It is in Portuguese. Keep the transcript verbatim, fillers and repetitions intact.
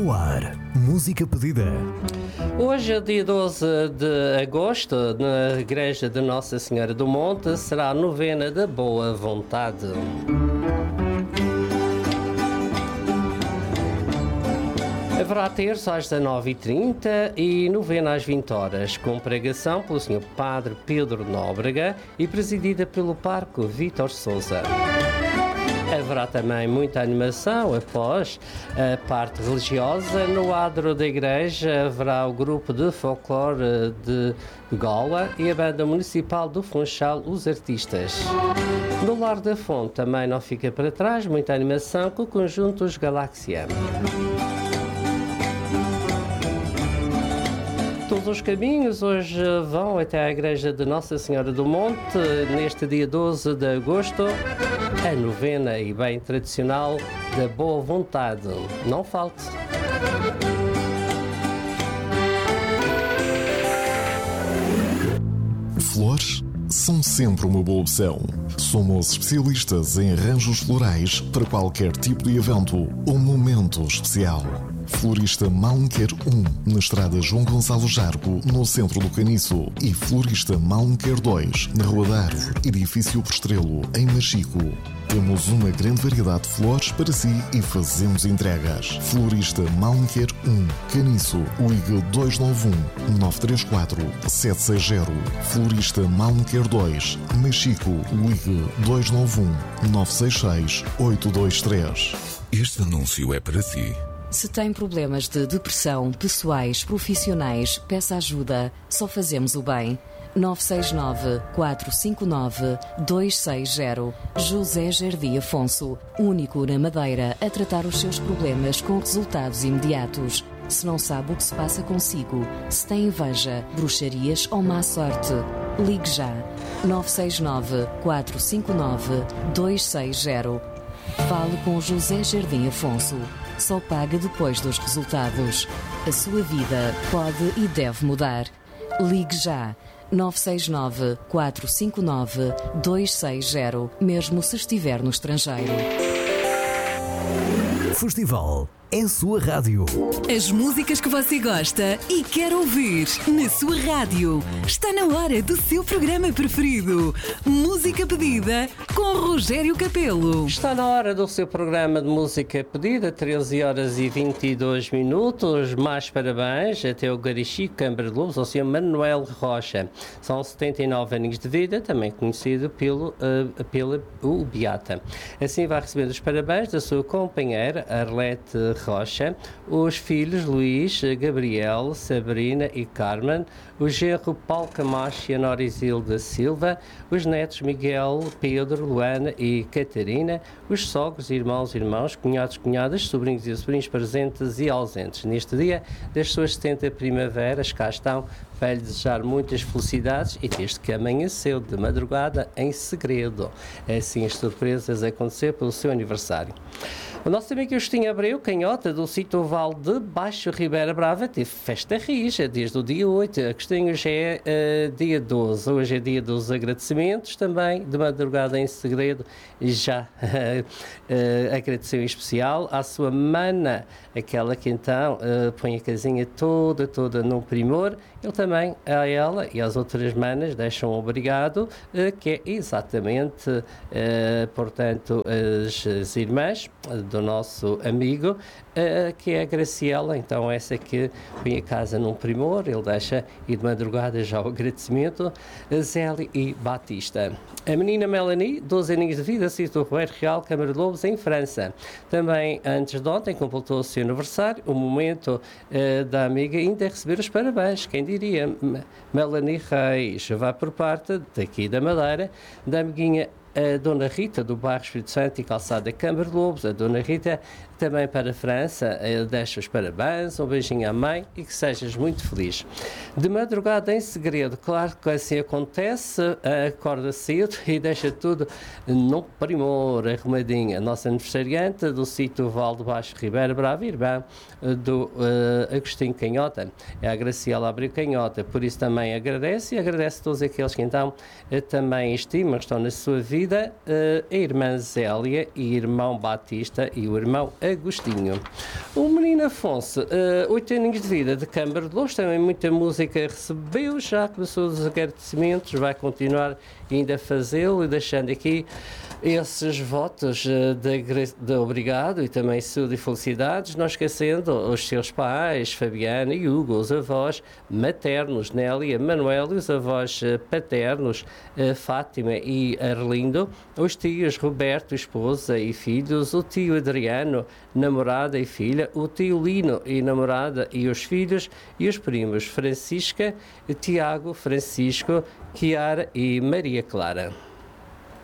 No ar, música pedida. Hoje, é dia doze de agosto, na Igreja de Nossa Senhora do Monte, será a novena da Boa Vontade. Haverá terço às dezanove e trinta e novena às vinte horas, com pregação pelo senhor Padre Pedro Nóbrega e presidida pelo Parco Vítor Sousa. Haverá também muita animação após a parte religiosa. No adro da igreja haverá o grupo de folclore de Gola e a banda municipal do Funchal, os artistas. No Lar da Fonte também não fica para trás, muita animação com o conjunto Os Galáxia. Todos os caminhos hoje vão até a Igreja de Nossa Senhora do Monte, neste dia doze de agosto, a novena e bem tradicional da Boa Vontade. Não falte! Flores são sempre uma boa opção. Somos especialistas em arranjos florais para qualquer tipo de evento ou momento especial. Florista Malnquer um, na estrada João Gonçalo Jargo, no centro do Caniço, e Florista Malnquer dois, na Rua da Árvore, edifício Postrelo, em Machico. Temos uma grande variedade de flores para si e fazemos entregas. Florista Malnquer um, Caniço, ligue dois nove um, nove três quatro, sete seis zero. Florista Malnquer dois, Machico, ligue dois nove um, nove seis seis, oito dois três. Este anúncio é para si. Se tem problemas de depressão, pessoais, profissionais, peça ajuda. Só fazemos o bem. nove seis nove, quatro cinco nove, dois seis zero. José Jardim Afonso, único na Madeira a tratar os seus problemas com resultados imediatos. Se não sabe o que se passa consigo, se tem inveja, bruxarias ou má sorte, ligue já. nove seis nove, quatro cinco nove, dois seis zero. Fale com José Jardim Afonso. Só paga depois dos resultados. A sua vida pode e deve mudar. Ligue já. nove seis nove, quatro cinco nove, dois seis zero, mesmo se estiver no estrangeiro. Festival é a sua rádio. As músicas que você gosta e quer ouvir na sua rádio. Está na hora do seu programa preferido. Música Pedida com Rogério Capelo. Está na hora do seu programa de música pedida, treze horas e vinte e dois minutos. Mais parabéns até o Garixi Câmara de Lobos, ao senhor Manuel Rocha. São setenta e nove anos de vida, também conhecido pelo, uh, pela o Beata. Assim vai recebendo os parabéns da sua companheira, Arlete Rocha, os filhos Luís, Gabriel, Sabrina e Carmen, o genro Paulo Camacho e a Nora Isilda Silva, os netos Miguel, Pedro, Luana e Catarina, os sogros, irmãos e irmãos, cunhados, cunhadas, sobrinhos e sobrinhos presentes e ausentes. Neste dia das suas setenta primaveras, cá estão para lhe desejar muitas felicidades e desde que amanheceu de madrugada em segredo. Assim as surpresas a acontecer pelo seu aniversário. O nosso amigo Agostinho Abreu, canhota do sítio Val de Baixo Ribeira Brava, teve festa rija desde o dia oito. Agostinho, hoje é uh, dia doze. Hoje é dia dos agradecimentos também, de madrugada em segredo. Já uh, uh, agradeceu em especial à sua mana, aquela que então uh, põe a casinha toda, toda num primor. Ele também, a ela e às outras manas, deixam um obrigado, uh, que é exatamente, uh, portanto, as, as irmãs do nosso amigo, uh, que é a Graciela. Então essa que põe a casa num primor, ele deixa e de madrugada já o agradecimento a Zélia e Batista. A menina Melanie, doze aninhos de vida, sítio do Roeiro Real, Câmara de Lobos, em França. Também antes de ontem completou o seu aniversário, o momento uh, da amiga ainda é receber os parabéns. Quem diria? Melanie Reis vai por parte daqui da Madeira, da amiguinha a Dona Rita, do bairro Espírito Santo e Calçada Câmara de Lobos. A Dona Rita também para a França, deixa os parabéns, um beijinho à mãe e que sejas muito feliz. De madrugada em segredo, claro que assim acontece, acorda cedo e deixa tudo num primor, arrumadinha. A nossa aniversariante do sítio Val de Baixo Ribeira Brava, irmã do uh, Agostinho Canhota, é a Graciela Abreu Canhota, por isso também agradece e agradece a todos aqueles que então uh, também estimam, estão na sua vida, uh, a irmã Zélia e o irmão Batista e o irmão Agostinho. O menino Afonso, uh, oito aninhos de vida, de Câmara de Lobos, também muita música recebeu, já começou os agradecimentos, vai continuar ainda a fazê-lo e deixando aqui esses votos de, de obrigado e também saúde e felicidades, não esquecendo os seus pais, Fabiana e Hugo, os avós maternos, Nélia, Manuel, e os avós paternos, Fátima e Arlindo, os tios Roberto, esposa e filhos, o tio Adriano, namorada e filha, o tio Lino e namorada e os filhos, e os primos Francisca, Tiago, Francisco, Chiara e Maria Clara.